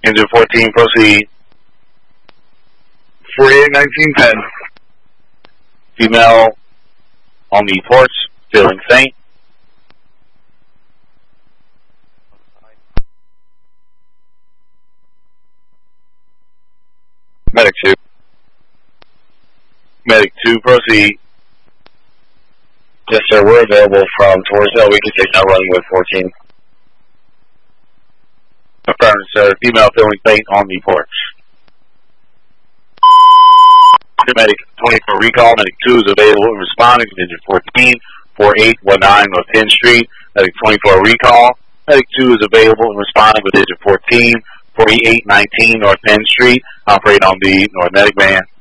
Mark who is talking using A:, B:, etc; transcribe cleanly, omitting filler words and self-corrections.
A: Engine 14, proceed.
B: 481910.
A: Female on the porch, feeling faint.
B: Medic 2.
A: Medic 2, proceed.
B: Yes, sir. We're available from Torresdale. We can take now running with 14.
A: Affirmative, sir. Female feeling faint on the porch. Medic 24 recall. Medic 2 is available and responding. Engine 14, 4819 North 10th Street. Medic 24 recall. Medic 2 is available and responding with engine 14, 4819 North 10th Street. Operate on the North Medic van.